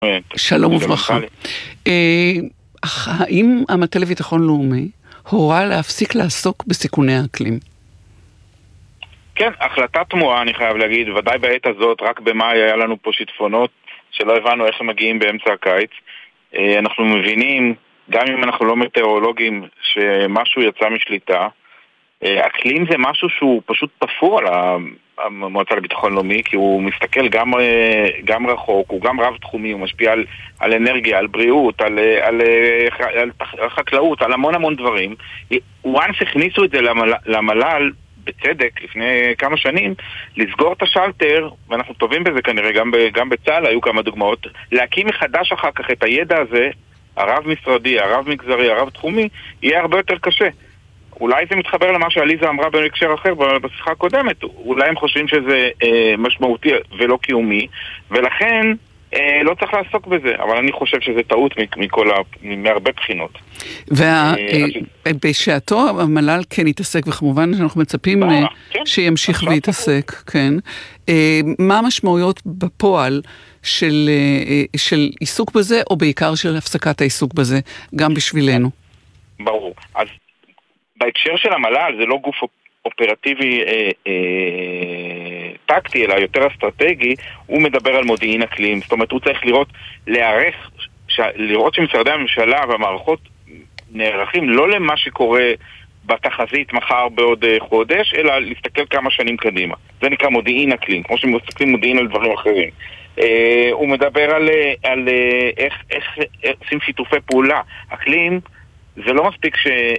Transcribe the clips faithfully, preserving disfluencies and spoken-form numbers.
שלום וברכה. האם המטה לביטחון לאומי הורה להפסיק לעסוק בסיכוני האקלים? כן, החלטה תמוהה, אני חייב להגיד, ודאי בעת הזאת, רק במאי היה לנו פה שיטפונות שלא הבנו איך הם מגיעים באמצע הקיץ. אנחנו מבינים, גם אם אנחנו לא מטאורולוגים, שמשהו יצא משליטה. אקלים זה משהו שהוא פשוט תפור על המועצה לביטחון לאומי, כי הוא מסתכל גם, גם רחוק, הוא גם רב תחומי, הוא משפיע על, על אנרגיה, על בריאות, על, על, על, על חקלאות, על המון המון דברים. וואנס הכניסו את זה למל, למל"ל, בצדק, לפני כמה שנים, לסגור את השלטר, ואנחנו טובים בזה כנראה, גם, גם בצה"ל היו כמה דוגמאות, להקים מחדש אחר כך את הידע הזה, הרב משרדי, הרב מגזרי, הרב תחומי, יהיה הרבה יותר קשה. אולי זה מתחבר למה שעליזה אמרה בהקשר אחר בשיחה הקודמת, אולי הם חושבים שזה אה, משמעותי ולא קיומי, ולכן אה, לא צריך לעסוק בזה, אבל אני חושב שזה טעות מכל ה... מהרבה בחינות. ובשעתו המל"ל כן יתעסק, וכמובן שאנחנו מצפים שימשיך ויתעסק, כן. מה המשמעויות בפועל של, של עיסוק בזה, או בעיקר של הפסקת העיסוק בזה, גם בשבילנו? ברור. אז בהקשר של המל"ל זה לא גוף אופרטיבי אה, אה, טקטי, אלא יותר אסטרטגי, הוא מדבר על מודיעין אקלים. זאת אומרת, הוא צריך לראות, להערך, ש... לראות שמשרדי הממשלה והמערכות נערכים לא למה שקורה בתחזית מחר בעוד חודש, אלא להסתכל כמה שנים קדימה. זה נקרא מודיעין אקלים, כמו שמסתכלים מודיעין על דברים אחרים. אה, הוא מדבר על, על איך, איך, איך עושים שיתופי פעולה. אקלים זה לא מספיק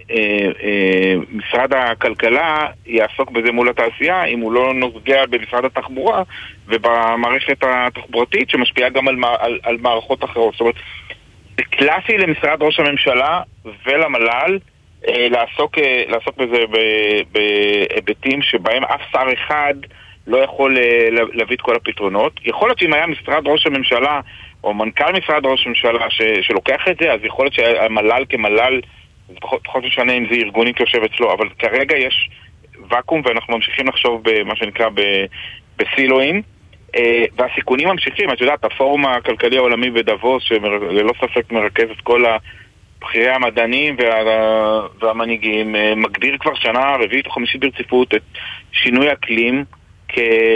שמשרד הכלכלה יעסוק בזה מול התעשייה, אם הוא לא נוגע במשרד התחבורה ובמערכת התחבורתית שמשפיעה גם על, על, על מערכות אחרות. זאת אומרת, זה קלאסי למשרד ראש הממשלה ולמל"ל לעסוק, לעסוק בזה בהיבטים שבהם אף שר אחד לא יכול להביא את כל הפתרונות. יכול להיות שאם היה משרד ראש הממשלה או מנכ"ל משרד ראש הממשלה ש, שלוקח את זה, אז יכול להיות שהמל"ל כמל"ל, פחות, פחות משנה אם זה ארגונית יושב אצלו, אבל כרגע יש וקום ואנחנו ממשיכים לחשוב במה שנקרא בסילואים, והסיכונים ממשיכים. את יודעת, הפורום הכלכלי העולמי בדבוס, שללא ספק מרכז את כל הבחירי המדענים וה, והמנהיגים, מגדיר כבר שנה רביעית או חמישית ברציפות את שינוי אקלים כ,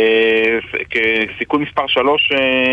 כסיכון מספר שלוש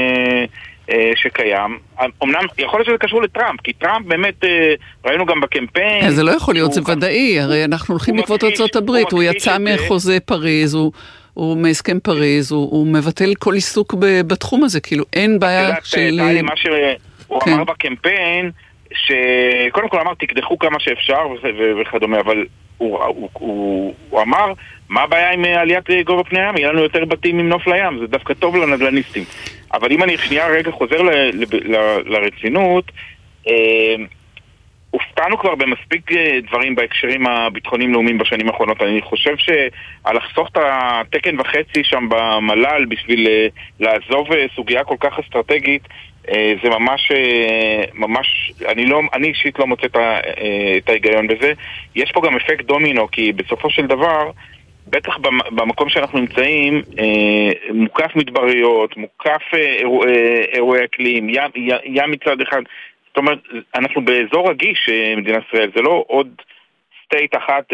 שקיים. אמנם יכול להיות שזה קשור לטראמפ, כי טראמפ באמת, ראינו גם בקמפיין... זה לא יכול להיות, זה ודאי, הרי אנחנו הולכים בעקבות ארצות הברית, הוא יצא מחוזה פריז, הוא מהסכם פריז, הוא מבטל כל עיסוק בתחום הזה, כאילו אין בעיה של... מה שהוא אמר בקמפיין, שקודם כל אמר, תקדחו כמה שאפשר וכדומה, אבל הוא אמר, מה הבעיה עם עליית גובה פני הים? יהיה לנו יותר בתים עם נוף לים, זה דווקא טוב לנדלניסטים. אבל אם אני שנייה רגע חוזר ל, ל, ל, לרצינות, אה, הופתענו כבר במספיק דברים בהקשרים הביטחוניים לאומיים בשנים האחרונות. אני חושב שעל לחסוך את התקן וחצי שם במל"ל בשביל לעזוב סוגיה כל כך אסטרטגית, אה, זה ממש, אה, ממש, אני לא, אני אישית לא מוצא את, ה, אה, את ההיגיון בזה. יש פה גם אפקט דומינו, כי בסופו של דבר, בטח במקום שאנחנו נמצאים, מוקף מדבריות, מוקף אירועי אקלים, ים, ים מצד אחד. זאת אומרת, אנחנו באזור רגיש, מדינת ישראל, זה לא עוד סטייט אחת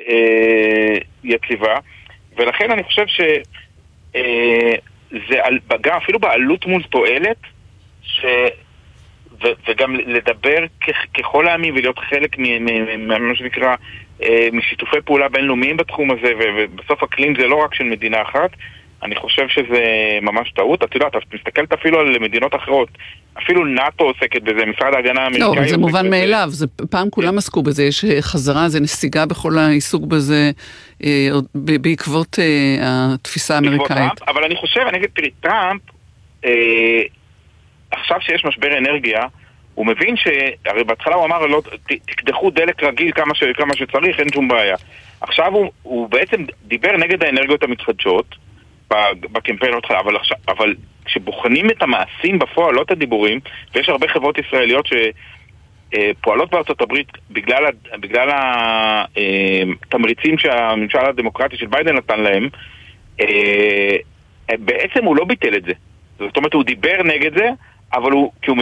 יציבה, ולכן אני חושב שזה גם אפילו בעלות מול תועלת, ש... ו, וגם לדבר ככל העמים ולהיות חלק ממה שנקרא משיתופי פעולה בינלאומיים בתחום הזה, ובסוף אקלים זה לא רק של מדינה אחת. אני חושב שזה ממש טעות. את יודעת, את מסתכלת אפילו על מדינות אחרות, אפילו נאטו עוסקת בזה, משרד ההגנה האמריקאי. לא, זה מובן מאליו, זה, פעם כולם עסקו בזה, יש חזרה, זה נסיגה בכל העיסוק בזה, בעקבות התפיסה האמריקאית. אבל אני חושב, אני אגיד, תראי, טראמפ, אה, עכשיו שיש משבר אנרגיה, הוא מבין שהרי בהתחלה הוא אמר, לא, תקדחו דלק רגיל כמה, ש, כמה שצריך, אין שום בעיה. עכשיו הוא, הוא בעצם דיבר נגד האנרגיות המתחדשות, בקמפיין אותך, אבל, אבל כשבוחנים את המעשים בפועל, לא את הדיבורים, ויש הרבה חברות ישראליות שפועלות בארצות הברית בגלל, בגלל התמריצים שהממשל הדמוקרטי של ביידן נתן להם, בעצם הוא לא ביטל את זה. זאת אומרת, הוא דיבר נגד זה, אבל הוא, כי הוא